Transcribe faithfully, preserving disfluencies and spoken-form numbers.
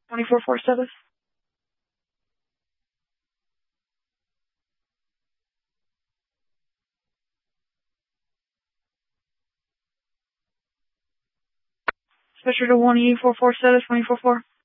twenty-four four seven. Switcher to one E four four seven, twenty-four four.